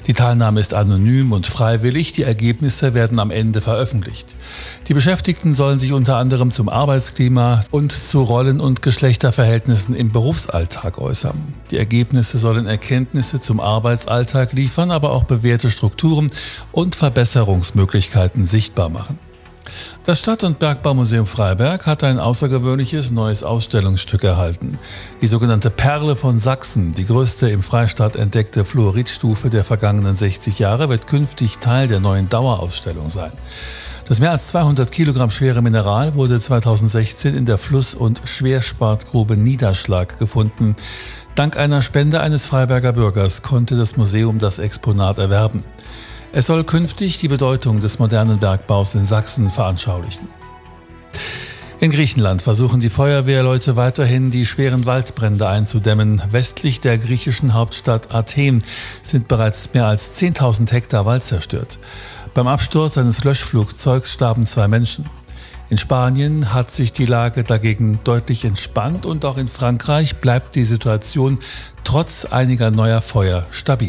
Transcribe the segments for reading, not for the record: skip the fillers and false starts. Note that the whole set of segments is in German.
Die Teilnahme ist anonym und freiwillig, die Ergebnisse werden am Ende veröffentlicht. Die Beschäftigten sollen sich unter anderem zum Arbeitsklima und zu Rollen- und Geschlechterverhältnissen im Berufsalltag äußern. Die Ergebnisse sollen Erkenntnisse zum Arbeitsalltag liefern, aber auch bewährte Strukturen und Verbesserungsmöglichkeiten sichtbar machen. Das Stadt- und Bergbaumuseum Freiberg hat ein außergewöhnliches neues Ausstellungsstück erhalten. Die sogenannte Perle von Sachsen, die größte im Freistaat entdeckte Fluoridstufe der vergangenen 60 Jahre, wird künftig Teil der neuen Dauerausstellung sein. Das mehr als 200 Kilogramm schwere Mineral wurde 2016 in der Fluss- und Schwerspartgrube Niederschlag gefunden. Dank einer Spende eines Freiberger Bürgers konnte das Museum das Exponat erwerben. Es soll künftig die Bedeutung des modernen Bergbaus in Sachsen veranschaulichen. In Griechenland versuchen die Feuerwehrleute weiterhin, die schweren Waldbrände einzudämmen. Westlich der griechischen Hauptstadt Athen sind bereits mehr als 10.000 Hektar Wald zerstört. Beim Absturz eines Löschflugzeugs starben 2 Menschen. In Spanien hat sich die Lage dagegen deutlich entspannt und auch in Frankreich bleibt die Situation trotz einiger neuer Feuer stabil.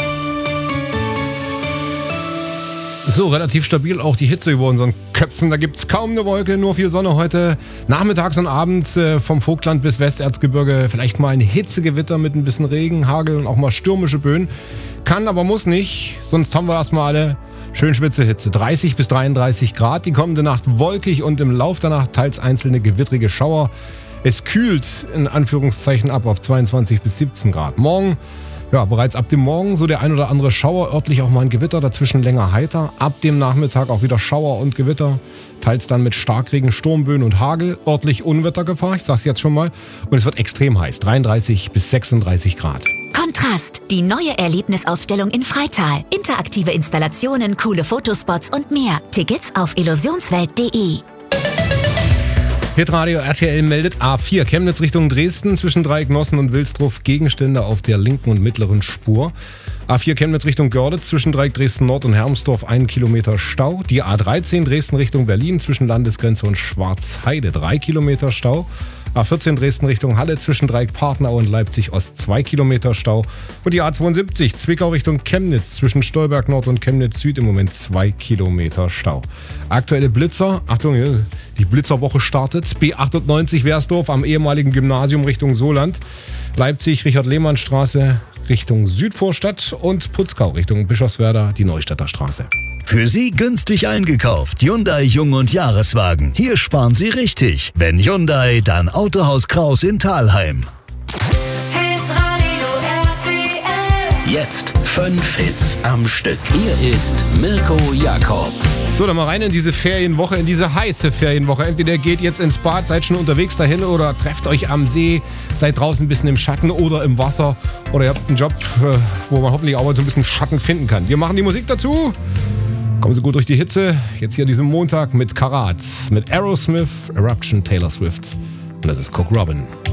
So, relativ stabil auch die Hitze über unseren Köpfen. Da gibt's kaum eine Wolke, nur viel Sonne heute. Nachmittags und abends vom Vogtland bis Westerzgebirge vielleicht mal ein Hitzegewitter mit ein bisschen Regen, Hagel und auch mal stürmische Böen. Kann, aber muss nicht, sonst haben wir erstmal alle schön Schwitzehitze. 30 bis 33 Grad, die kommende Nacht wolkig und im Lauf der Nacht teils einzelne gewittrige Schauer. Es kühlt in Anführungszeichen ab auf 22 bis 17 Grad. Morgen, ja, bereits ab dem Morgen so der ein oder andere Schauer, örtlich auch mal ein Gewitter, dazwischen länger heiter. Ab dem Nachmittag auch wieder Schauer und Gewitter, teils dann mit Starkregen, Sturmböen und Hagel, örtlich Unwettergefahr, ich sag's jetzt schon mal. Und es wird extrem heiß, 33 bis 36 Grad. Kontrast, die neue Erlebnisausstellung in Freital. Interaktive Installationen, coole Fotospots und mehr. Tickets auf illusionswelt.de. Hitradio RTL meldet A4 Chemnitz Richtung Dresden zwischen Dreiecknossen und Wilsdruf Gegenstände auf der linken und mittleren Spur. A4 Chemnitz Richtung Görlitz zwischen Dreieck Dresden Nord und Hermsdorf 1 Kilometer Stau. Die A13 Dresden Richtung Berlin zwischen Landesgrenze und Schwarzheide 3 Kilometer Stau. A14 Dresden Richtung Halle zwischen Dreieck Partnau und Leipzig Ost 2 Kilometer Stau. Und die A72 Zwickau Richtung Chemnitz zwischen Stolberg Nord und Chemnitz Süd im Moment 2 Kilometer Stau. Aktuelle Blitzer, Achtung, die Blitzerwoche startet. B98 Wersdorf am ehemaligen Gymnasium Richtung Soland. Leipzig Richard-Lehmann-Straße Richtung Südvorstadt und Putzkau Richtung Bischofswerda die Neustädter Straße. Für Sie günstig eingekauft. Hyundai Jung- und Jahreswagen. Hier sparen Sie richtig. Wenn Hyundai, dann Autohaus Kraus in Thalheim. Jetzt 5 Hits am Stück. Hier ist Mirko Jakob. So, dann mal rein in diese Ferienwoche, in diese heiße Ferienwoche. Entweder geht jetzt ins Bad, seid schon unterwegs dahin oder trefft euch am See, seid draußen ein bisschen im Schatten oder im Wasser oder ihr habt einen Job, wo man hoffentlich auch mal so ein bisschen Schatten finden kann. Wir machen die Musik dazu. Kommen Sie gut durch die Hitze. Jetzt hier an diesem Montag mit Karat, mit Aerosmith, Eruption, Taylor Swift. Und das ist Cook Robin.